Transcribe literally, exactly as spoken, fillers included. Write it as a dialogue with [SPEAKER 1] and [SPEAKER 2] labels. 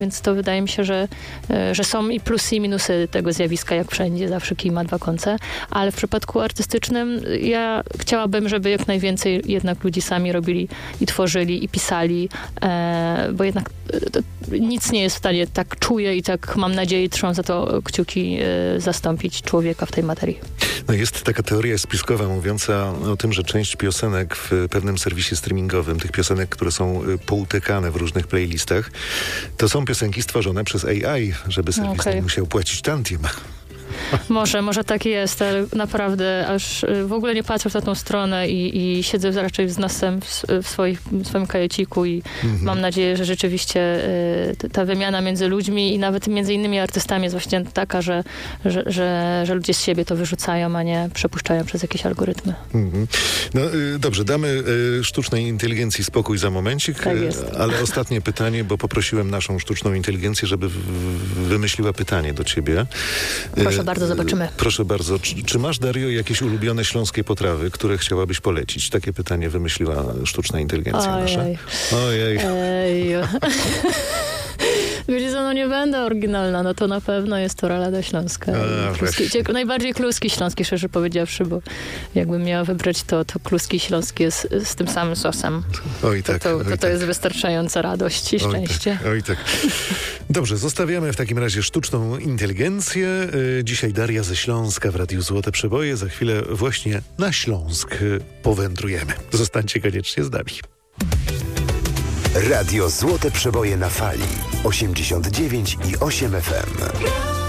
[SPEAKER 1] Więc to wydaje mi się, że, że są i plusy i minusy tego zjawiska, jak wszędzie, zawsze kij ma dwa końce. Ale w przypadku artystycznym ja chciałabym, żeby jak najwięcej jednak ludzi sami robili i tworzyli i pisali, e, bo jednak e, nic nie jest w stanie, tak czuję i tak mam nadzieję, trzymam za to kciuki, e, zastąpić człowieka w tej materii.
[SPEAKER 2] No jest taka teoria spiskowa mówiąca o tym, że część piosenek w pewnym serwisie streamingowym, tych piosenek, które są poutykane w różnych playlistach, to są piosenki stworzone przez A I, żeby serwis
[SPEAKER 1] Okay.
[SPEAKER 2] nie musiał płacić tantiem.
[SPEAKER 1] Może, może tak jest, ale naprawdę aż w ogóle nie patrzę w tą stronę i, i siedzę raczej z nosem w, w, swoich, w swoim kajeciku i mhm. mam nadzieję, że rzeczywiście y, ta wymiana między ludźmi i nawet między innymi artystami jest właśnie taka, że, że, że, że ludzie z siebie to wyrzucają, a nie przepuszczają przez jakieś algorytmy.
[SPEAKER 2] Mhm. No y, dobrze, damy y, sztucznej inteligencji spokój za momencik,
[SPEAKER 1] tak jest.
[SPEAKER 2] y, ale ostatnie pytanie, bo poprosiłem naszą sztuczną inteligencję, żeby w, w, wymyśliła pytanie do ciebie.
[SPEAKER 1] Proszę bardzo, zobaczymy.
[SPEAKER 2] Proszę bardzo. Czy, czy masz, Dario, jakieś ulubione śląskie potrawy, które chciałabyś polecić? Takie pytanie wymyśliła sztuczna inteligencja
[SPEAKER 1] Ojej.
[SPEAKER 2] nasza. Ojej.
[SPEAKER 1] Ej. Wiecie co, no nie będę oryginalna, no to na pewno jest to Rolada Śląska.
[SPEAKER 2] A,
[SPEAKER 1] kluski, najbardziej kluski śląski, szczerze powiedziawszy, bo jakbym miała wybrać, to, to kluski śląski jest z tym samym sosem.
[SPEAKER 2] Oj tak.
[SPEAKER 1] To, to,
[SPEAKER 2] oj,
[SPEAKER 1] to, to
[SPEAKER 2] tak.
[SPEAKER 1] jest wystarczająca radość i szczęście.
[SPEAKER 2] Oj tak, oj tak. Dobrze, zostawiamy w takim razie sztuczną inteligencję. Dzisiaj Daria ze Śląska w Radiu Złote Przeboje. Za chwilę właśnie na Śląsk powędrujemy. Zostańcie koniecznie z nami.
[SPEAKER 3] Radio Złote Przeboje na fali osiemdziesiąt dziewięć i osiem F M.